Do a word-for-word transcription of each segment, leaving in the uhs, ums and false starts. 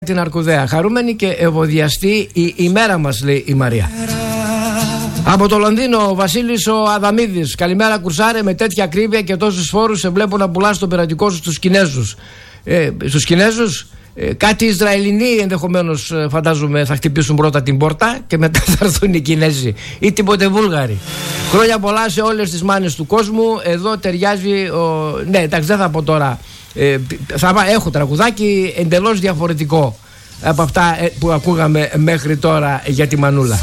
την Αρκουδαία. Χαρούμενη και ευωδιαστή η ημέρα μας, λέει η Μαρία. Από το Λονδίνο, ο Βασίλης ο Αδαμίδης. Καλημέρα, κουρσάρε, με τέτοια ακρίβεια και τόσους φόρους σε βλέπω να πουλάς το πειρατικό σου στους Κινέζους. Ε, στους Κινέζους, ε, κάτι Ισραηλινοί ενδεχομένως, ε, φαντάζομαι, θα χτυπήσουν πρώτα την πόρτα και μετά θα έρθουν οι Κινέζοι ή τίποτε Βούλγαροι. Χρόνια πολλά σε όλες τις μάνες του κόσμου. Εδώ ταιριάζει ο... Ναι, εντάξει, δεν θα πω τώρα. Ε, θα, έχω τραγουδάκι εντελώς διαφορετικό από αυτά που ακούγαμε μέχρι τώρα για τη Μανούλα.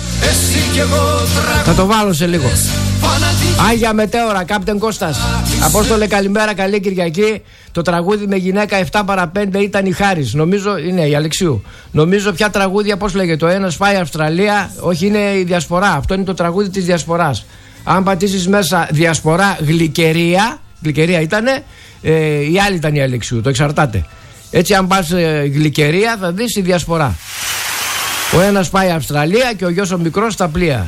Θα το βάλω σε λίγο. Άγια Μετέωρα, Κάπτεν Κώστας. Απόστολε, καλημέρα, καλή Κυριακή. Το τραγούδι με γυναίκα επτά παρά πέντε ήταν η Χάρης. Νομίζω, είναι η Αλεξίου. Νομίζω πια τραγούδια, πώς λέγεται, το ένα πάει Αυστραλία. Όχι, είναι η Διασπορά. Αυτό είναι το τραγούδι της Διασποράς. Αν πατήσεις μέσα Διασπορά Γλυκερία, Γλυκερία ήτανε, ε, η άλλη ήταν η Αλεξίου. Το εξαρτάται. Έτσι, αν πας ε, Γλυκερία, θα δεις η Διασπορά. Ο ένας πάει Αυστραλία και ο γιος ο μικρός στα πλοία.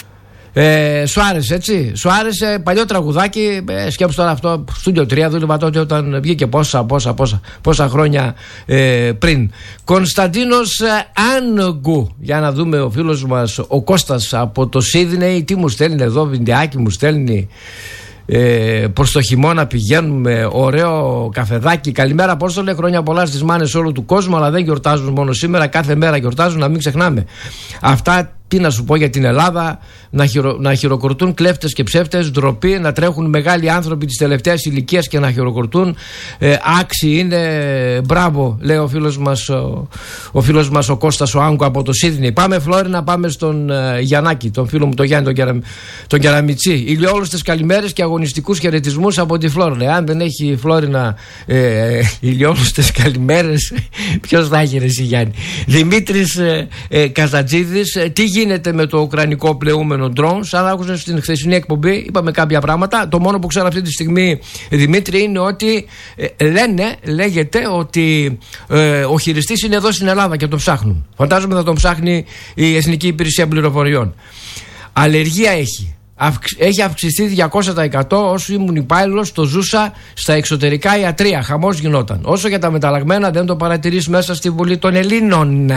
Ε, σου άρεσε, έτσι. Σου άρεσε, παλιό τραγουδάκι. Ε, σκέψου τώρα αυτό. Στούντιο τρία δούλευα τότε όταν βγήκε πόσα, πόσα, πόσα, πόσα χρόνια ε, πριν. Κωνσταντίνος Άνγκου. Για να δούμε, ο φίλος μας ο Κώστας από το Σίδνεϊ. Τι μου στέλνει εδώ, βιντεάκι μου στέλνει. Ε, προς το χειμώνα πηγαίνουμε, ωραίο καφεδάκι. Καλημέρα, Απόστολε, χρόνια πολλά στις μάνες όλου του κόσμου. Αλλά δεν γιορτάζουν μόνο σήμερα, κάθε μέρα γιορτάζουν, να μην ξεχνάμε. Αυτά, τι να σου πω για την Ελλάδα, να, χειρο, να χειροκροτούν κλέφτες και ψεύτες, ντροπή, να τρέχουν μεγάλοι άνθρωποι της τελευταίας ηλικίας και να χειροκροτούν. Ε, άξιοι είναι, μπράβο, λέει ο φίλος μας ο, ο, φίλος μας, ο Κώστας ο Άγκο από το Σίδνεϊ. Πάμε Φλόρινα, πάμε στον ε, Γιαννάκη, τον φίλο μου τον Γιάννη, τον, Κερα, τον Κεραμιτσί. Ηλιόλουστες καλημέρες και αγωνιστικούς χαιρετισμούς από τη Φλόρινα. Αν δεν έχει η Φλόρινα ε, ηλιόλουστες καλημέρες, ποιος θα έχει, ρε εσύ Γιάννη. Δημήτρης ε, ε, Καζατζίδης, ε, τι γίνεται με το ουκρανικό πλεούμενο drone. Σαν άκουσα στην χθεσινή εκπομπή, είπαμε κάποια πράγματα. Το μόνο που ξέρω αυτή τη στιγμή, Δημήτρη, είναι ότι ε, λένε, λέγεται ότι ε, ο χειριστής είναι εδώ στην Ελλάδα και τον ψάχνουν. Φαντάζομαι θα τον ψάχνει η Εθνική Υπηρεσία Πληροφοριών. Αλλεργία έχει. Έχει αυξηθεί διακόσια τοις εκατό. Όσο ήμουν υπάλληλος, το ζούσα στα εξωτερικά ιατρία. Χαμός γινόταν. Όσο για τα μεταλλαγμένα, δεν το παρατηρείς μέσα στη Βουλή των Ελλήνων.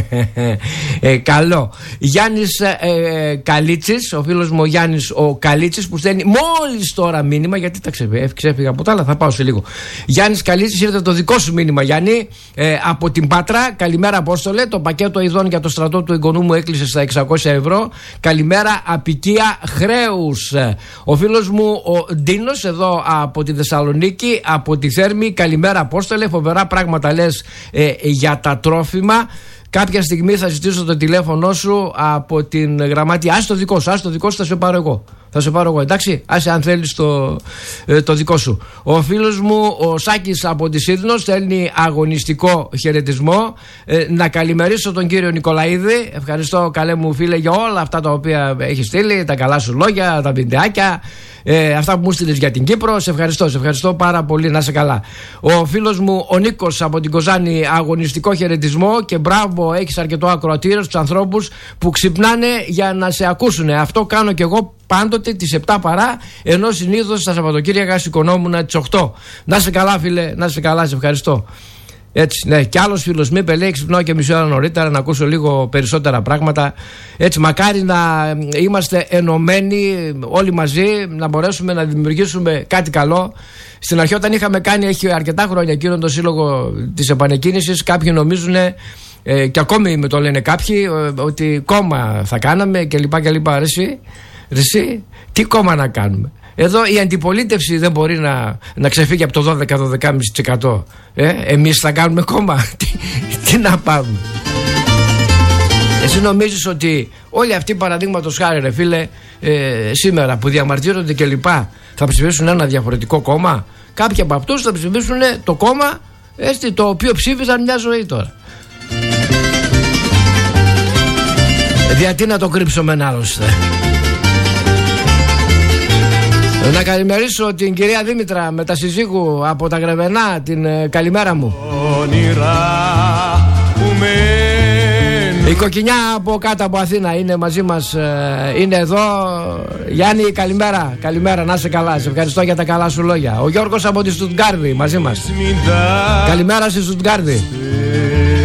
ε, καλό. Γιάννης ε, Καλίτσης, ο φίλος μου ο Γιάννης ο Καλίτσης, που στέλνει μόλις τώρα μήνυμα. Γιατί τα ξέφυγα από τα άλλα, θα πάω σε λίγο. Γιάννης Καλίτσης, ήρθε το δικό σου μήνυμα, Γιάννη, ε, από την Πάτρα. Καλημέρα, Απόστολε. Το πακέτο ειδών για το στρατό του εγγονού μου έκλεισε στα εξακόσια ευρώ. Καλημέρα, απικία χρέη. Ο φίλος μου ο Ντίνος εδώ από τη Θεσσαλονίκη, από τη Θέρμη. Καλημέρα, Απόστολε, φοβερά πράγματα λες ε, για τα τρόφιμα. Κάποια στιγμή θα ζητήσω το τηλέφωνο σου από την γραμματεία. Ας το δικό σου, ας το δικό σου, θα σε πάρω εγώ. Θα σε πάρω εγώ, εντάξει. Άσε αν θέλεις το, ε, το δικό σου. Ο φίλος μου ο Σάκης από τη Σίδνο στέλνει αγωνιστικό χαιρετισμό. Ε, να καλημερίσω τον κύριο Νικολαίδη. Ευχαριστώ, καλέ μου φίλε, για όλα αυτά τα οποία έχει στείλει. Τα καλά σου λόγια, τα βιντεάκια. Ε, αυτά που μου στείλες για την Κύπρο. Σε ευχαριστώ, σε ευχαριστώ πάρα πολύ. Να είσαι καλά. Ο φίλος μου ο Νίκος από την Κοζάνη, αγωνιστικό χαιρετισμό και μπράβο, έχεις αρκετό ακροατήριο στους ανθρώπους που ξυπνάνε για να σε ακούσουν. Αυτό κάνω κι εγώ πάντοτε τις επτά παρά, ενώ συνήθως τα Σαββατοκύριακα σηκωνόμουν τις οκτώ. Να είσαι καλά, φίλε, να είσαι καλά, σε ευχαριστώ. Έτσι, ναι, κι άλλος φίλος μου είπε, λέει, ξυπνάω και μισή ώρα νωρίτερα να ακούσω λίγο περισσότερα πράγματα. Έτσι, μακάρι να είμαστε ενωμένοι όλοι μαζί, να μπορέσουμε να δημιουργήσουμε κάτι καλό. Στην αρχή, όταν είχαμε κάνει, έχει αρκετά χρόνια εκείνον το σύλλογο της επανεκκίνησης, κάποιοι νομίζουν, ε, και ακόμη με το λένε κάποιοι, ε, ότι κόμμα θα κάναμε κλπ. κλπ. Ρε εσύ, ρε εσύ, τι κόμμα να κάνουμε. Εδώ η αντιπολίτευση δεν μπορεί να, να ξεφύγει από το δώδεκα με δώδεκα κόμμα πέντε τοις εκατό. Ε, εμείς θα κάνουμε κόμμα. τι, τι να πάμε. Εσύ νομίζεις ότι όλοι αυτοί, παραδείγματος χάρη, ρε φίλε, ε, σήμερα που διαμαρτύρονται και λοιπά, θα ψηφίσουν ένα διαφορετικό κόμμα? Κάποιοι από αυτούς θα ψηφίσουν το κόμμα, έτσι, το οποίο ψήφισαν μια ζωή τώρα. Γιατί να το κρύψουμε ένα άλλωστε. Να καλημερίσω την κυρία Δήμητρα με τα συζύγου από τα Γρεβενά. Την ε, καλημέρα μου. Η Κοκκινιά από κάτω από Αθήνα είναι μαζί μας, ε, είναι εδώ. Γιάννη, καλημέρα. Καλημέρα, να είσαι καλά. Σε ευχαριστώ για τα καλά σου λόγια. Ο Γιώργος από τη Στουτγκάρδη μαζί μας. Καλημέρα στη Στουτγκάρδη.